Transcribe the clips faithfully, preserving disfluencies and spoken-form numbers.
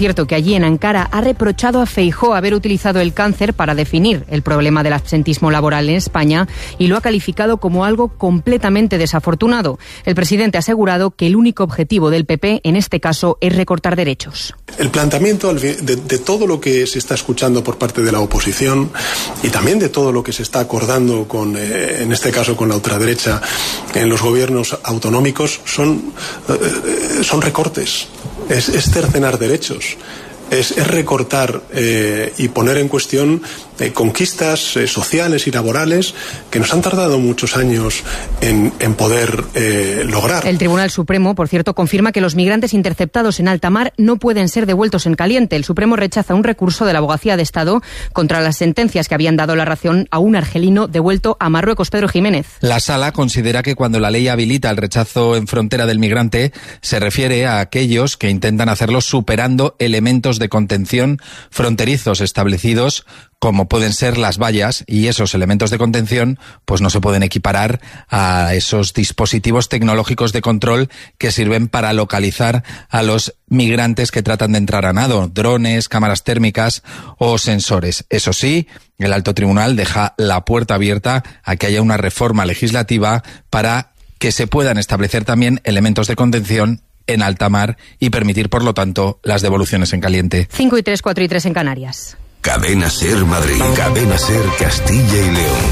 Cierto que allí en Ankara ha reprochado a Feijóo haber utilizado el cáncer para definir el problema del absentismo laboral en España y lo ha calificado como algo completamente desafortunado. El presidente ha asegurado que el único objetivo del P P en este caso es recortar derechos. El planteamiento de, de todo lo que se está escuchando por parte de la oposición y también de todo lo que se está acordando con, eh, en este caso con la ultraderecha en los gobiernos autonómicos son, eh, son recortes. Es, es cercenar derechos, es, es recortar eh, y poner en cuestión eh, conquistas eh, sociales y laborales que nos han tardado muchos años en, en poder eh, lograr. El Tribunal Supremo, por cierto, confirma que los migrantes interceptados en alta mar no pueden ser devueltos en caliente. El Supremo rechaza un recurso de la Abogacía de Estado contra las sentencias que habían dado la razón a un argelino devuelto a Marruecos. Pedro Jiménez. La Sala considera que cuando la ley habilita el rechazo en frontera del migrante, se refiere a aquellos que intentan hacerlo superando elementos de contención fronterizos establecidos, como pueden ser las vallas, y esos elementos de contención pues no se pueden equiparar a esos dispositivos tecnológicos de control que sirven para localizar a los migrantes que tratan de entrar a nado, drones, cámaras térmicas o sensores. Eso sí, el Alto Tribunal deja la puerta abierta a que haya una reforma legislativa para que se puedan establecer también elementos de contención en alta mar y permitir, por lo tanto, las devoluciones en caliente. cinco y tres, cuatro y tres en Canarias. Cadena SER Madrid, Cadena SER Castilla y León.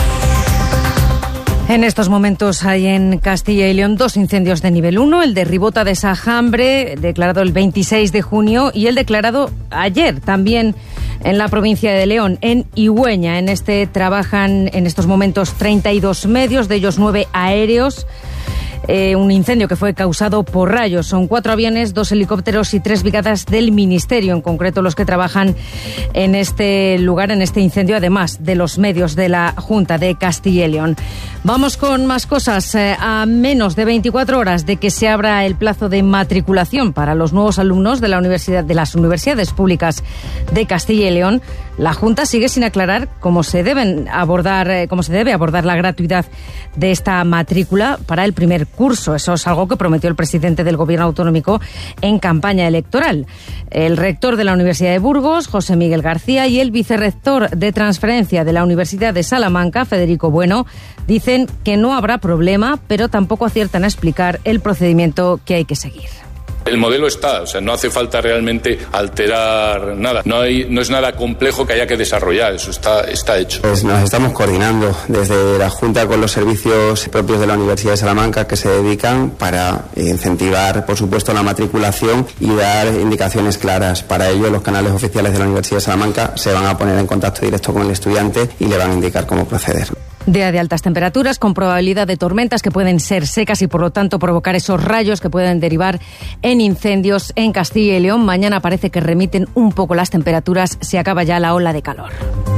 En estos momentos hay en Castilla y León dos incendios de nivel uno, el de Ribota de Sajambre, declarado el veintiséis de junio, y el declarado ayer también en la provincia de León, en Igüeña. En este trabajan en estos momentos treinta y dos medios, de ellos nueve aéreos. Eh, un incendio que fue causado por rayos. Son cuatro aviones, dos helicópteros y tres brigadas del Ministerio, en concreto los que trabajan en este lugar, en este incendio, además de los medios de la Junta de Castilla y León. Vamos con más cosas. Eh, a menos de veinticuatro horas de que se abra el plazo de matriculación para los nuevos alumnos de la universidad, de las universidades públicas de Castilla y León, la Junta sigue sin aclarar cómo se deben abordar, eh, cómo se debe abordar la gratuidad de esta matrícula para el primer curso. Eso es algo que prometió el presidente del Gobierno autonómico en campaña electoral. El rector de la Universidad de Burgos, José Miguel García, y el vicerrector de transferencia de la Universidad de Salamanca, Federico Bueno, dicen que no habrá problema, pero tampoco aciertan a explicar el procedimiento que hay que seguir. El modelo está, o sea, no hace falta realmente alterar nada. No hay, no es nada complejo que haya que desarrollar, eso está, está hecho. Pues nos estamos coordinando desde la Junta con los servicios propios de la Universidad de Salamanca que se dedican para incentivar, por supuesto, la matriculación y dar indicaciones claras. Para ello, los canales oficiales de la Universidad de Salamanca se van a poner en contacto directo con el estudiante y le van a indicar cómo proceder. Día de altas temperaturas con probabilidad de tormentas que pueden ser secas y por lo tanto provocar esos rayos que pueden derivar en incendios en Castilla y León. Mañana parece que remiten un poco las temperaturas, se acaba ya la ola de calor.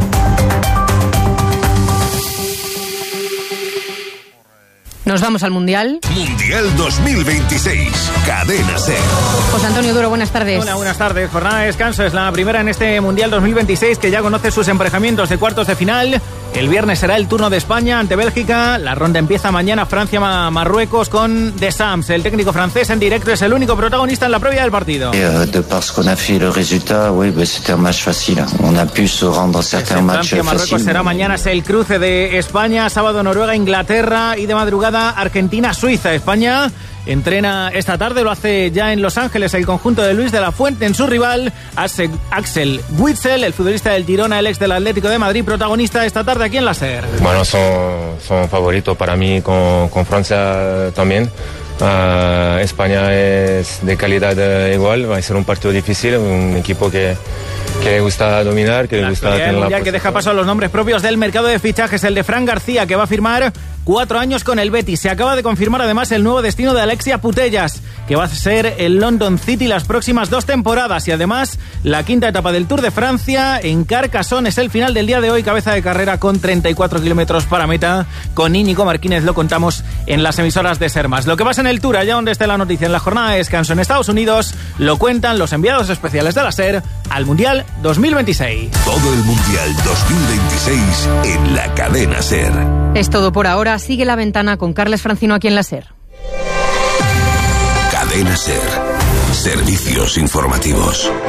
Nos vamos al Mundial. Mundial dos mil veintiséis, Cadena SER. José Antonio Duro, buenas tardes. Hola, buenas tardes. Jornada de descanso es la primera en este Mundial dos mil veintiséis que ya conoce sus emparejamientos de cuartos de final. El viernes será el turno de España ante Bélgica. La ronda empieza mañana, Francia-Marruecos con Deschamps. El técnico francés en directo es el único protagonista en la previa del partido. De parce qu'on a fait le résultat, oui, bah, c'était un match facile. On a pu se rendre certains matchs faciles. Francia-Marruecos será mañana, es el cruce de España, sábado Noruega-Inglaterra y de madrugada Argentina-Suiza. España entrena esta tarde, lo hace ya en Los Ángeles el conjunto de Luis de la Fuente en su rival Axel Witsel, el futbolista del Girona, el ex del Atlético de Madrid, protagonista esta tarde aquí en la SER. Bueno, son, son favoritos para mí con, con Francia también. Uh, España es de calidad uh, igual, va a ser un partido difícil, un equipo que, que le gusta dominar, que le gusta tener la posición. Que deja paso a los nombres propios del mercado de fichajes, el de Fran García, que va a firmar cuatro años con el Betis. Se acaba de confirmar además el nuevo destino de Alexia Putellas, que va a ser el London City las próximas dos temporadas, y además la quinta etapa del Tour de Francia en Carcassonne es el final del día de hoy, cabeza de carrera con treinta y cuatro kilómetros para meta. Con Íñigo Martínez lo contamos en las emisoras de SER Más. Lo que pasa en el Tour, allá donde esté la noticia, en la jornada de descanso en Estados Unidos, lo cuentan los enviados especiales de la SER al Mundial dos mil veintiséis. Todo el Mundial dos mil veintiséis en la Cadena SER. Es todo por ahora. Sigue La Ventana con Carles Francino aquí en la SER. Cadena SER. Servicios informativos.